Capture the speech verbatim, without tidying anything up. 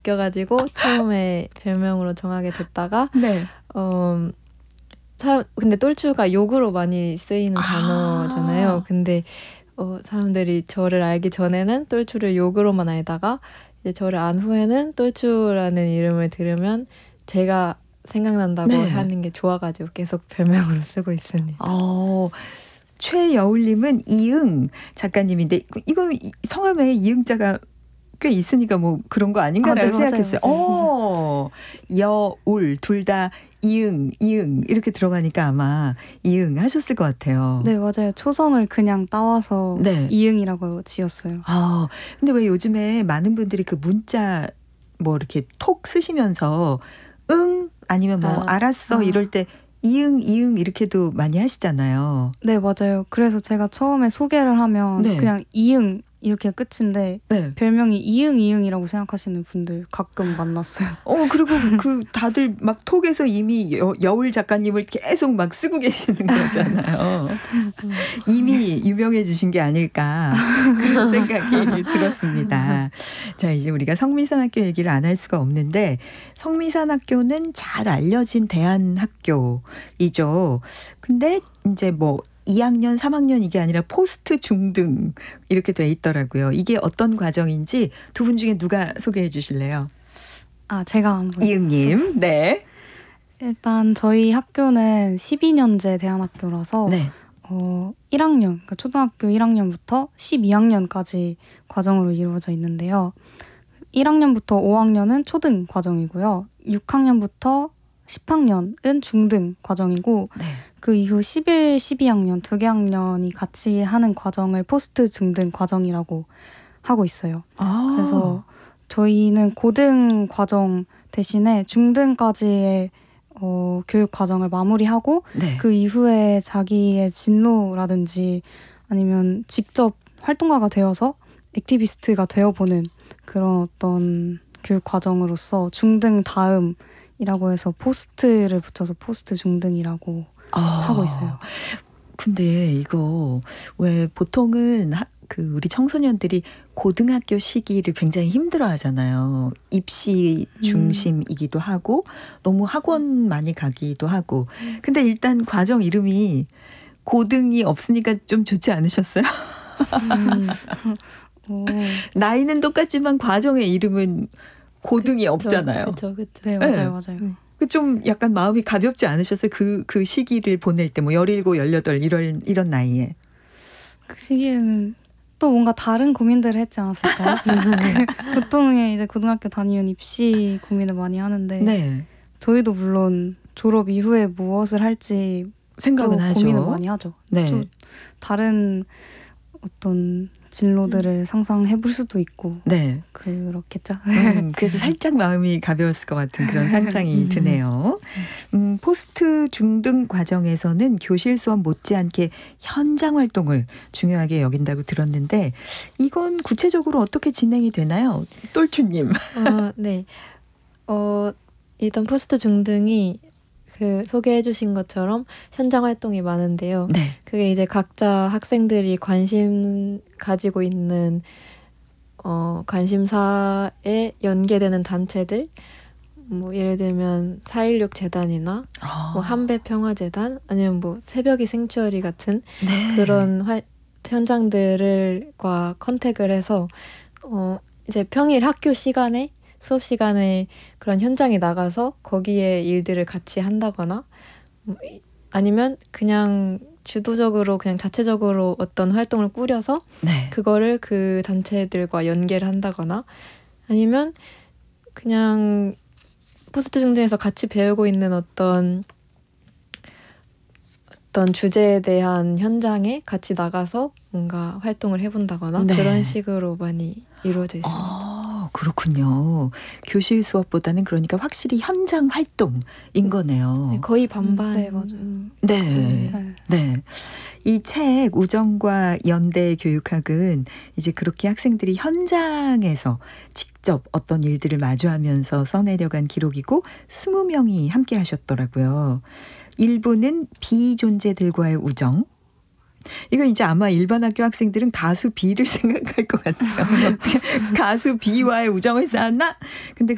껴가지고 처음에 별명으로 정하게 됐다가 네. 어, 사, 근데 똘추가 욕으로 많이 쓰이는 아. 단어잖아요. 근데 어, 사람들이 저를 알기 전에는 똘추를 욕으로만 알다가 이제 저를 안 후에는 똘추라는 이름을 들으면 제가 생각난다고 네. 하는 게 좋아가지고 계속 별명으로 쓰고 있습니다. 어, 최여울님은 이응 작가님인데 이거 성함에 이응자가 꽤 있으니까 뭐 그런 거 아닌가라고 아, 네, 생각했어요. 맞아요, 맞아요. 어, 여울 둘 다 이응, 이응 이렇게 들어가니까 아마 이응 하셨을 것 같아요. 네, 맞아요. 초성을 그냥 따와서 네. 이응이라고 지었어요. 아, 근데 왜 요즘에 많은 분들이 그 문자 뭐 이렇게 톡 쓰시면서 응 아니면 뭐 아. 알았어 아. 이럴 때 이응, 이응 이렇게도 많이 하시잖아요. 네, 맞아요. 그래서 제가 처음에 소개를 하면 네. 그냥 이응 이렇게 끝인데 네. 별명이 이응 이응이라고 생각하시는 분들 가끔 만났어요. 어, 그리고 그 다들 막 톡에서 이미 여, 여울 작가님을 계속 막 쓰고 계시는 거잖아요. 이미 유명해지신 게 아닐까 그런 생각이 들었습니다. 자, 이제 우리가 성미산학교 얘기를 안 할 수가 없는데 성미산학교는 잘 알려진 대안학교이죠. 근데 이제 뭐 이 학년, 삼 학년 이게 아니라 포스트 중등 이렇게 돼 있더라고요. 이게 어떤 과정인지 두 분 중에 누가 소개해 주실래요? 아, 제가 한번. 이응님. 네. 일단 저희 학교는 십이 년제 대안학교라서 네. 어, 일 학년, 그러니까 초등학교 일 학년부터 십이 학년까지 과정으로 이루어져 있는데요. 일 학년부터 오 학년은 초등 과정이고요. 육 학년부터 십 학년은 중등 과정이고 네. 그 이후 십일, 십이 학년 두 개 학년이 같이 하는 과정을 포스트 중등 과정이라고 하고 있어요. 아. 그래서 저희는 고등 과정 대신에 중등까지의 어, 교육 과정을 마무리하고 네. 그 이후에 자기의 진로라든지 아니면 직접 활동가가 되어서 액티비스트가 되어보는 그런 어떤 교육 과정으로서 중등 다음이라고 해서 포스트를 붙여서 포스트 중등이라고 아. 하고 있어요. 근데 이거 왜 보통은 하, 그 우리 청소년들이 고등학교 시기를 굉장히 힘들어 하잖아요. 입시 중심이기도 하고 너무 학원 많이 가기도 하고. 근데 일단 과정 이름이 고등이 없으니까 좀 좋지 않으셨어요? 음. 오. 나이는 똑같지만 과정의 이름은 고등이 없잖아요. 그렇죠, 그렇죠. 네, 맞아요, 네. 맞아요. 음. 좀 약간 마음이 가볍지 않으셨어요? 그, 그 시기를 보낼 때, 뭐, 열일곱, 열여덟, 이런, 이런 나이에. 그 시기에는 또 뭔가 다른 고민들을 했지 않았을까요? 보통의 이제 고등학교 다니면 입시 고민을 많이 하는데 네. 저희도 물론 졸업 이후에 무엇을 할지 생각은 또 하죠. 고민을 많이 하죠. 네. 좀 다른 어떤 진로들을 상상해 볼 수도 있고 네. 그렇겠죠. 음, 그래서 살짝 마음이 가벼웠을 것 같은 그런 상상이 드네요. 음, 포스트 중등 과정에서는 교실 수업 못지않게 현장 활동을 중요하게 여긴다고 들었는데 이건 구체적으로 어떻게 진행이 되나요? 똘추님. 어, 네. 어, 일단 포스트 중등이 그 소개해 주신 것처럼 현장 활동이 많은데요. 네. 그게 이제 각자 학생들이 관심 가지고 있는 어, 관심사에 연계되는 단체들, 뭐 예를 들면 사일육 재단이나 아. 뭐 한배평화재단 아니면 뭐 새벽이 생추어리 같은 네. 그런 화, 현장들과 컨택을 해서 어, 이제 평일 학교 시간에 수업 시간에 그런 현장에 나가서 거기에 일들을 같이 한다거나 아니면 그냥 주도적으로 그냥 자체적으로 어떤 활동을 꾸려서 네. 그거를 그 단체들과 연계를 한다거나 아니면 그냥 포스트 중등에서 같이 배우고 있는 어떤 어떤 주제에 대한 현장에 같이 나가서 뭔가 활동을 해본다거나 네. 그런 식으로 많이 이루어져 있습니다. 아, 그렇군요. 교실 수업보다는 그러니까 확실히 현장 활동인 거네요. 네, 거의 반반. 음, 네, 맞아요. 음, 네. 네. 네. 이 책 우정과 연대 교육학은 이제 그렇게 학생들이 현장에서 직접 어떤 일들을 마주하면서 써내려간 기록이고 스무 명이 함께 하셨더라고요. 일부는 비존재들과의 우정. 이거 이제 아마 일반 학교 학생들은 가수 B를 생각할 것 같아요. 가수 B와의 우정을 쌓았나? 근데